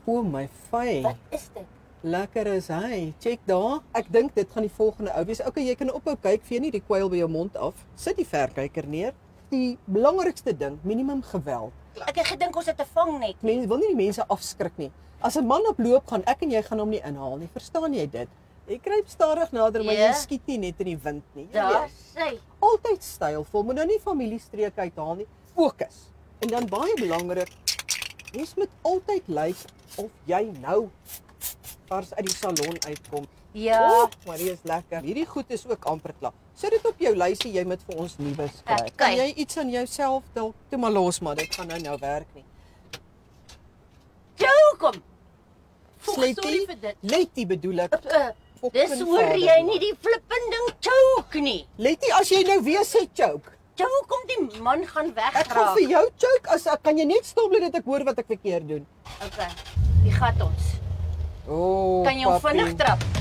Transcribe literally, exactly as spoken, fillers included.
O my fy. Wat is dit? Lekker is hy. Check daar. Ek dink dit gaan die volgende ou wees. Okay, jy kan ophou kyk, vee nie die kwyl by jou mond af. Sit die verkyker neer. Die belangrikste ding, minimum geweld. Ek het gedink ons het 'n vang net. Mense wil nie die mense afskrik nie. As 'n man op loop gaan, ek en jy gaan hom nie inhaal nie. Verstaan jy dit? Jy kruip stadig nader, maar Ja. jy skiet nie net in die wind nie. Jy Daar weet. sê. Altyd stylvol, moet nou nie familiestreek uithaal nie. Fokus. En dan baie belangrik, mens moet altyd lyk of jy nou vars uit die salon uitkom. Ja. Oh, maar dit is lekker. Hierdie goed is ook amper klaar. Sit dit op jou lysie, jy moet vir ons nuus kry. Okay. Kan jy iets aan jouself dalk toe maar los, maar dit gaan nou nou werk nie. Jou kom. Sorry Sletty, vir dit. Letty bedoel ek. Uh, dis Fucking hoor vader, jy man. nie die flipping ding choke nie. Letty, as jy nou weer sê choke. Jou kom die man gaan Ek gaan wegraak. vir jou choke as ek kan jy net stop dat ek hoor wat ek verkeerd doen. Okay. Die gat ons. O, oh, Kan jy hom vinnig trap?